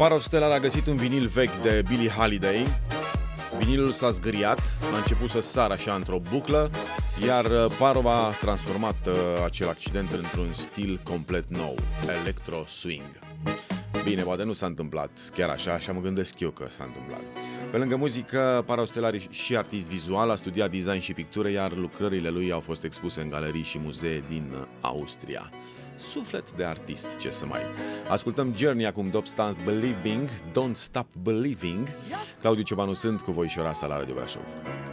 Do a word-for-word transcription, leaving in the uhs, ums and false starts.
Parrot Stellar a găsit un vinil vechi de Billie Holiday. Vinilul s-a zgâriat, a început să sară așa într-o buclă, iar Parrot a transformat uh, acel accident într-un stil complet nou, electro swing. Bine, poate nu s-a întâmplat chiar așa, așa mă gândesc eu că s-a întâmplat. Pe lângă muzică, Parrot Stellar e și artist vizual, a studiat design și pictură, iar lucrările lui au fost expuse în galerii și muzee din Austria. Suflet de artist, ce să mai... Ascultăm Journey acum, Don't Stop Believing, Don't Stop Believing. Claudiu Ciobanu sunt cu voi și ora asta la Radio Brașov.